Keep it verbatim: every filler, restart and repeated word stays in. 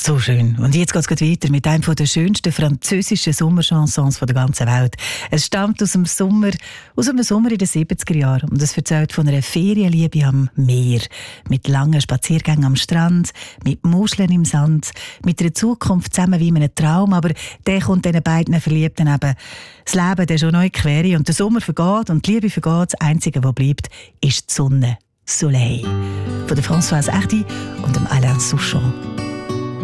So schön. Und jetzt geht es weiter mit einem der schönsten französischen Sommerchansons der ganzen Welt. Es stammt aus dem Sommer, aus einem Sommer in den siebziger Jahren und es erzählt von einer Ferienliebe am Meer. Mit langen Spaziergängen am Strand, mit Muscheln im Sand, mit einer Zukunft zusammen wie in einem Traum. Aber der kommt diesen beiden Verliebten eben das Leben der schon neu quere und der Sommer vergeht und die Liebe vergeht. Das Einzige, was bleibt, ist die Sonne. Soleil. Von der Françoise Hardy und dem Alain Souchon.